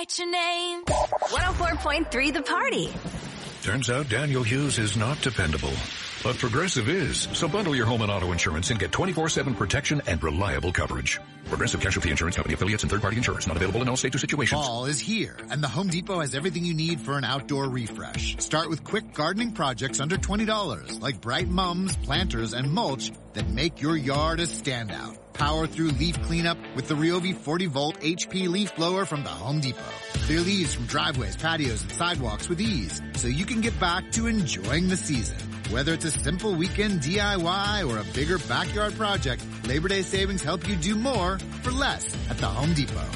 write your name. 104.3 The Party. Turns out Daniel Hughes is not dependable. But Progressive is. So bundle your home and auto insurance and get 24/7 protection and reliable coverage. Progressive Casualty Insurance Company affiliates and third-party insurers. Not available in all states or situations. Fall is here, and the Home Depot has everything you need for an outdoor refresh. Start with quick gardening projects under $20, like bright mums, planters, and mulch that make your yard a standout. Power through leaf cleanup with the Ryobi 40-volt HP leaf blower from the Home Depot. Clear leaves from driveways, patios, and sidewalks with ease, so you can get back to enjoying the season. Whether it's a simple weekend DIY or a bigger backyard project, Labor Day savings help you do more for less at the Home Depot.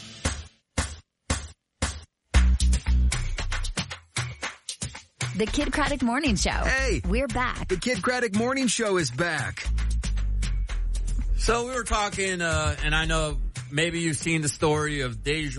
The Kid Craddock Morning Show. Hey! We're back. The Kid Craddock Morning Show is back. So we were talking, and I know maybe you've seen the story of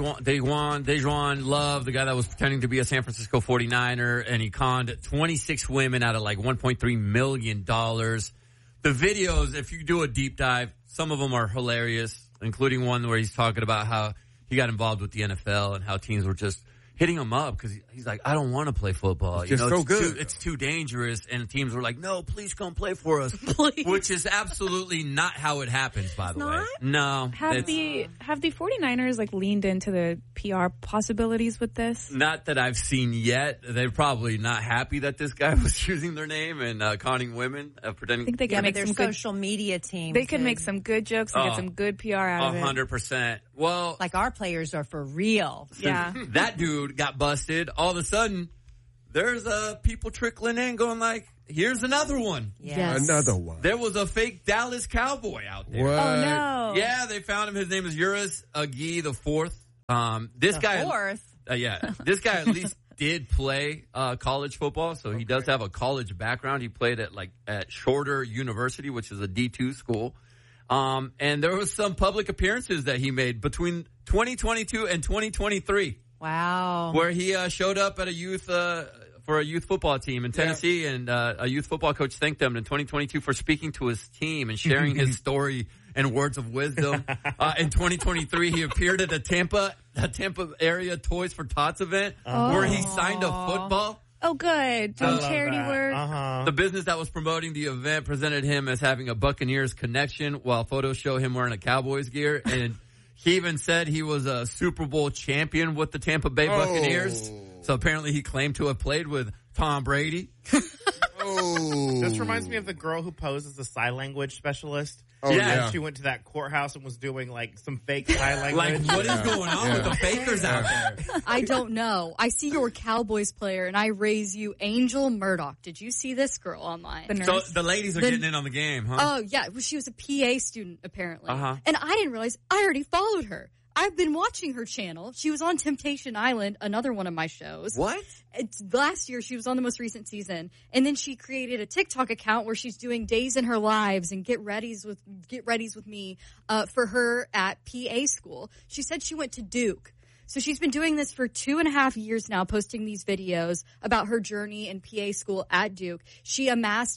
Dejuan Love, the guy that was pretending to be a San Francisco 49er, and he conned 26 women out of like $1.3 million. The videos, if you do a deep dive, some of them are hilarious, including one where he's talking about how he got involved with the NFL and how teams were just hitting him up because he's like, I don't want to play football. It's just so good. It's too dangerous. And teams were like, no, please come play for us. Please. Which is absolutely not how it happens, by the way. No. Have the 49ers like leaned into the PR possibilities with this? Not that I've seen yet. They're probably not happy that this guy was using their name and conning women, pretending. I think they can make their some social media team. They can make some good jokes and get some good PR out of it. 100%. Well, like our players are for real. Yeah. That dude got busted. All of a sudden, there's people trickling in going like, here's another one. Yes. Another one. There was a fake Dallas Cowboy out there. What? Oh, no. Yeah, they found him. His name is Uris Agi the Fourth. This guy, this guy at least did play college football, so he does have a college background. He played at Shorter University, which is a D2 school. And there was some public appearances that he made between 2022 and 2023. Wow. Where he showed up at a youth for a youth football team in Tennessee, and a youth football coach thanked him in 2022 for speaking to his team and sharing his story and words of wisdom. In 2023, he appeared at a Tampa area Toys for Tots event where he signed a football. Oh, good. Doing charity work. The business that was promoting the event presented him as having a Buccaneers connection, while photos show him wearing a Cowboys gear. And he even said he was a Super Bowl champion with the Tampa Bay Buccaneers. So apparently he claimed to have played with Tom Brady. This reminds me of the girl who posed as a sign language specialist. Yeah. She went to that courthouse and was doing like some fake sign language. Like, what is going on with the fakers out there? I don't know. I see you're a Cowboys player and I raise you Angel Murdoch. Did you see this girl online? So the ladies are getting in on the game, huh? Oh, yeah. Well, she was a PA student, apparently. Uh-huh. And I didn't realize I already followed her. I've been watching her channel. She was on Temptation Island, another one of my shows. What? Last year, she was on the most recent season. And then she created a TikTok account where she's doing days in her lives and get readies with me for her at PA school. She said she went to Duke. So she's been doing this for 2.5 years now, posting these videos about her journey in PA school at Duke. She amassed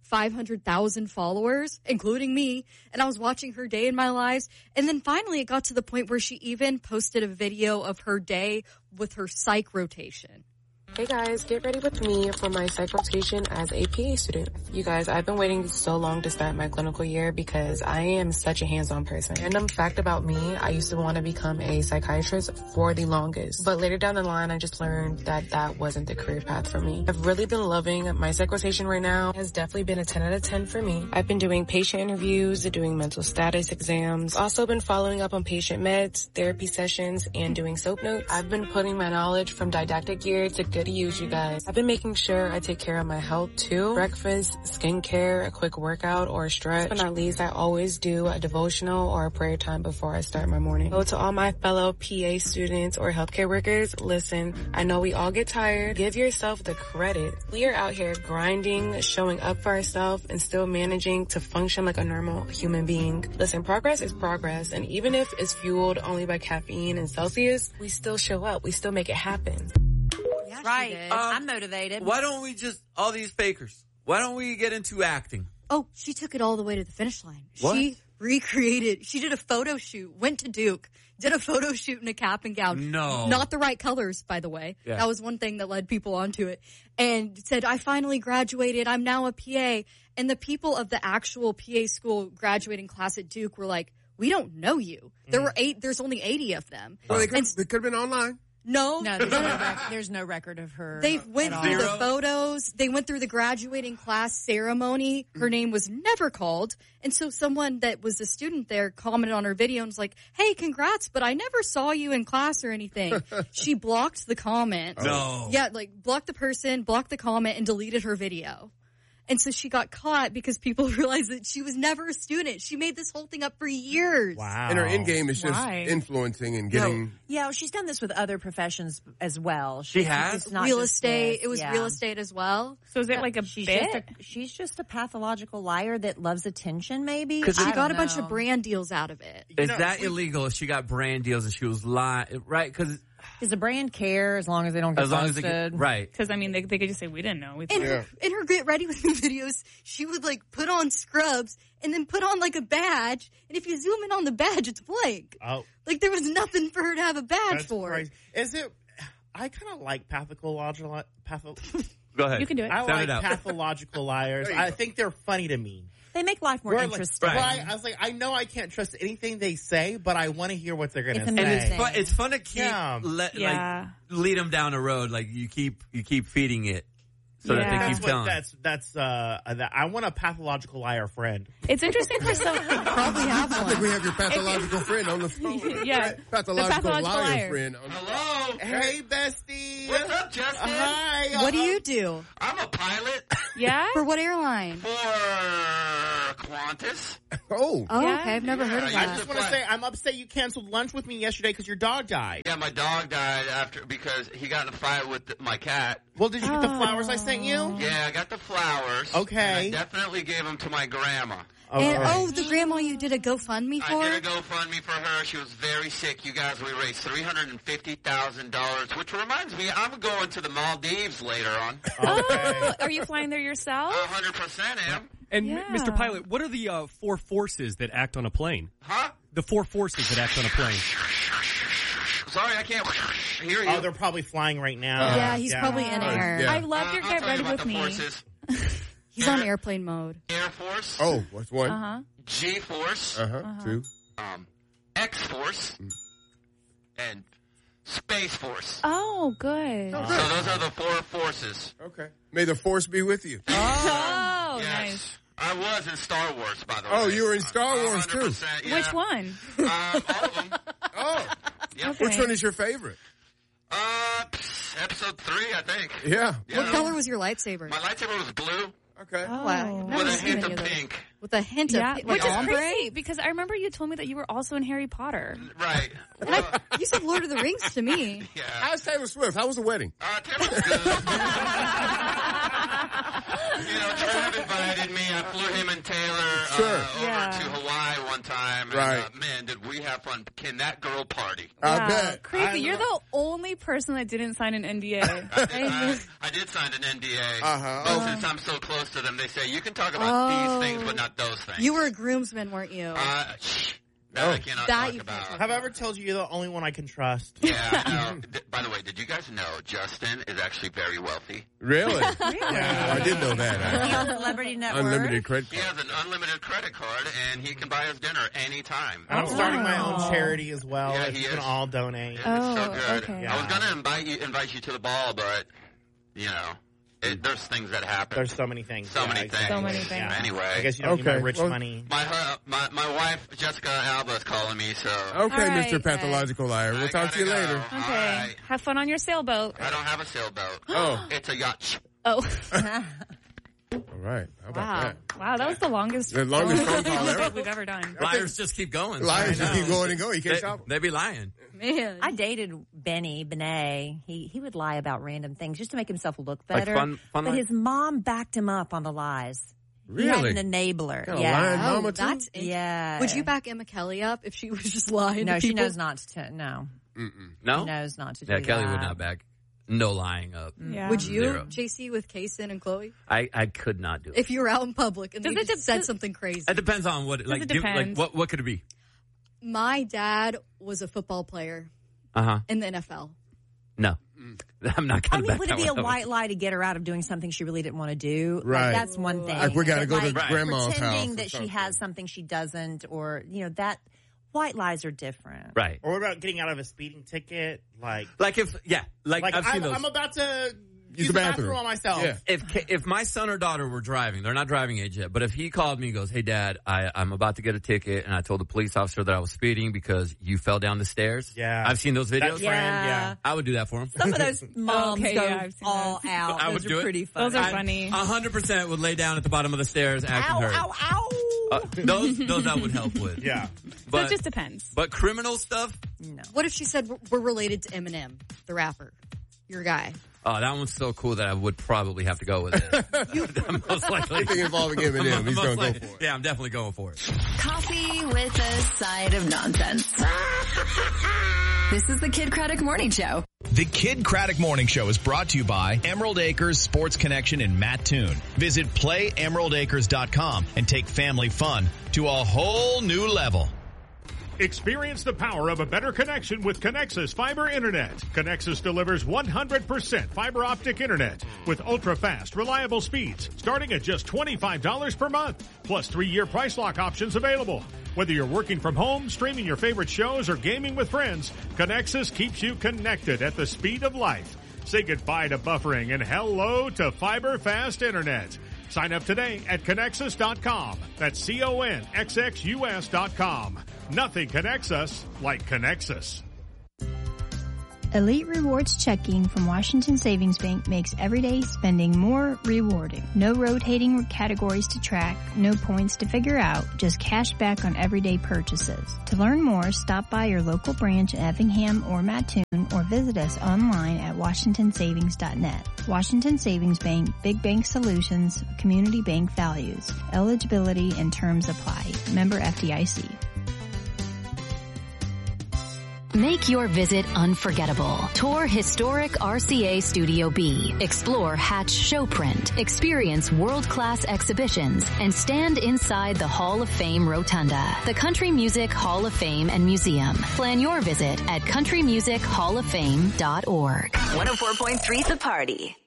500,000 followers, including me, and I was watching her day in my lives. And then finally it got to the point where she even posted a video of her day with her psych rotation. Hey guys, get ready with me for my psych rotation as a PA student. You guys, I've been waiting so long to start my clinical year because I am such a hands-on person. Random fact about me, I used to want to become a psychiatrist for the longest. But later down the line, I just learned that that wasn't the career path for me. I've really been loving my psych rotation right now. It has definitely been a 10 out of 10 for me. I've been doing patient interviews, doing mental status exams, also been following up on patient meds, therapy sessions, and doing soap notes. I've been putting my knowledge from didactic gear to good use, you guys. I've been making sure I take care of my health too. Breakfast, skincare, a quick workout, or a stretch. But not least, I always do a devotional or a prayer time before I start my morning. So to all my fellow PA students or healthcare workers, listen, I know we all get tired. Give yourself the credit. We are out here grinding, showing up for ourselves, and still managing to function like a normal human being. Listen, progress is progress, and even if it's fueled only by caffeine and Celsius, we still show up. We still make it happen. Right. I'm motivated. Why don't we why don't we get into acting? Oh, she took it all the way to the finish line. What? She recreated. She did a photo shoot, went to Duke, did a photo shoot in a cap and gown. No. Not the right colors, by the way. Yeah. That was one thing that led people onto it. And said, I finally graduated. I'm now a PA. And the people of the actual PA school graduating class at Duke were like, we don't know you. There's only 80 of them. Well, they could have been online. No, there's no record of her. They went through the photos. They went through the graduating class ceremony. Her name was never called. And so someone that was a student there commented on her video and was like, hey, congrats, but I never saw you in class or anything. She blocked the comment. No. Yeah, like blocked the person, blocked the comment, and deleted her video. And so she got caught because people realized that she was never a student. She made this whole thing up for years. Wow. And her end game is just influencing and getting... Yeah, she's done this with other professions as well. She has? It's not real just estate. this. It was real estate as well. So is it like a bit? She's just a pathological liar that loves attention, maybe? Because she got a bunch of brand deals out of it. Is that illegal if she got brand deals and she was lying? Right? Because... Does the brand care as long as they don't get busted? Right. Because, I mean, they could just say, we didn't know. In her Get Ready With Me videos, she would, like, put on scrubs and then put on, like, a badge. And if you zoom in on the badge, it's blank. Oh. Like, there was nothing for her to have a badge for. Crazy. Is it... I kind of like pathological... Go ahead. You can do it. I Sound like it out. pathological liars. I think they're funny to me. They make life more interesting. Right. I was like, I know I can't trust anything they say, but I want to hear what they're going to say. And it's fun to keep Yeah. lead them down the road. Like you keep feeding it so that they keep telling. That's I want a pathological liar friend. It's interesting for some. Probably have one. I think we have your pathological friend on the phone. Yeah. Pathological The pathological liar liar. friend. Hello. Hey, bestie. What's up, Justin? Hi. What do you do? I'm a pilot Yeah? For what airline? for Qantas. Oh. Oh, Yeah. okay. I've never heard of I that. just want to say I'm upset you canceled lunch with me yesterday because your dog died. Yeah, my dog died because he got in a fight with my cat. Well, did you get the flowers I sent you? Yeah, I got the flowers. Okay. And I definitely gave them to my grandma. And, the grandma you did a GoFundMe for? I did a GoFundMe for her. She was very sick. You guys, we raised $350,000, which reminds me, I'm going to the Maldives later on. Oh, are you flying there yourself? 100% am. And Yeah. Mr. Pilot, what are the 4 forces that act on a plane? Huh? The 4 forces that act on a plane. Sorry, I can't hear you. Oh, they're probably flying right now. Yeah, he's probably in air. Yeah. I love your I'll Get tell Ready you about With the Me. forces. He's on airplane mode. Air Force. Oh, what's one? Uh-huh. G-Force. Two. X-Force. And Space Force. Oh, good. So those are the 4 forces. Okay. May the force be with you. Oh, Yes. nice. I was in Star Wars, by the way. Oh, you were in Star Wars, too. 100%, yeah. Which one? All of them. Oh. Yep. Okay. Which one is your favorite? Episode 3, I think. Yeah. What color was your lightsaber? My lightsaber was blue Okay. Oh, wow. I've with never a seen hint any of those. pink. With a hint Yeah, of which is ombre? crazy because I remember you told me that you were also in Harry Potter. Right. Well, You said Lord of the Rings to me. yeah. How's Taylor Swift? How was the wedding? Taylor was good. Trev invited me. I flew him and Taylor over to Hawaii one time. And, Right. Man, did we have fun. Can that girl party? I bet. Crazy. You're the only person that didn't sign an NDA. I did sign an NDA. But since I'm so close to them, they say you can talk about these things, but not those things. You were a groomsman, weren't you? That I cannot That talk you about. Have I ever told you you're the only one I can trust? Yeah, I know. By the way, did you guys know Justin is actually very wealthy? Really? I did know that. He has Celebrity Net Worth. Unlimited credit He card. has an unlimited credit card, and he can buy his dinner anytime. And I'm starting my own charity as well. Yeah, If he you can is. all donate. It's so good. okay. I was going to invite you to the ball, but, there's things that happen. There's so many things. So many things. So many things. Yeah. Anyway. I guess you don't need my rich Well, money. My wife, Jessica Alba, is calling me, so. Okay, All right, Mr. Pathological Liar. We'll I talk to you gotta later. go. Okay. All right. Have fun on your sailboat. I don't have a sailboat. Oh. It's a yacht. Oh. All right. How about that? Wow, that was the longest The longest phone call ever. we've ever done. Liars just keep going. Liars just keep going and going. You can't They, stop them. they be lying. Man. I dated Benet. He would lie about random things just to make himself look better. fun but lies? his mom backed him up on the lies. He Really? had an enabler. Got a Yeah. lying mama, too? That's Yeah. Would you back Emma Kelly up if she was just lying No, to she people? knows not to. No. No? She knows not to do Yeah, Kelly that. would not back no lying up. Yeah. Would you, Zero. JC, with Kaysen and Chloe? I could not do it. If you were out in public and they just said something crazy. It depends on what. Like, it depend? what could it be? My dad was a football player Uh-huh. in the NFL. No. I'm not I going to mean, would it be a white lie to get her out of doing something she really didn't want to do? Right. Like, that's one thing. Like, we gotta But, go to grandma's pretending house that or she something. has something she doesn't, or, that white lies are different. Right. Or what about getting out of a speeding ticket? Like if I've seen those. I'm about to Use use the the bathroom. bathroom on myself. Yeah. If my son or daughter were driving, they're not driving age yet, but if he called me and goes, "Hey, Dad, I'm about to get a ticket, and I told the police officer that I was speeding because you fell down the stairs." Yeah. I've seen those videos. That trend, yeah. I would do that for him. Some of those moms Okay, go yeah, I've seen all those. out. I Those would do are it. pretty funny. Those are funny. 100% would lay down at the bottom of the stairs acting hurt. Ow, ow. Those I would help with. Yeah. So it just depends. But criminal stuff, No. What if she said we're related to Eminem, the rapper, your guy? oh, that one's so cool that I would probably have to go with it. Most likely. Anything involving Eminem, he's Most going to go likely. for it. Yeah, I'm definitely going for it. Coffee with a side of nonsense. This is the Kid Craddock Morning Show. The Kid Craddock Morning Show is brought to you by Emerald Acres Sports Connection in Mattoon. Visit PlayEmeraldAcres.com and take family fun to a whole new level. Experience the power of a better connection with Connexus Fiber Internet. Connexus delivers 100% fiber optic internet with ultra-fast, reliable speeds starting at just $25 per month, plus 3-year price lock options available. Whether you're working from home, streaming your favorite shows, or gaming with friends, Connexus keeps you connected at the speed of life. Say goodbye to buffering and hello to fiber fast internet. Sign up today at Connexus.com. That's CONXXUS.com. Nothing connects us like Connexus. Elite Rewards checking from Washington Savings Bank makes everyday spending more rewarding. No rotating categories to track, no points to figure out, just cash back on everyday purchases. To learn more, stop by your local branch in Effingham or Mattoon or visit us online at washingtonsavings.net. Washington Savings Bank, Big Bank Solutions, Community Bank Values. Eligibility and terms apply. Member FDIC. Make your visit unforgettable. Tour historic RCA Studio B. Explore Hatch Showprint. Experience world-class exhibitions and stand inside the Hall of Fame Rotunda. The Country Music Hall of Fame and Museum. Plan your visit at countrymusichалloffame.org. 104.3 The Party.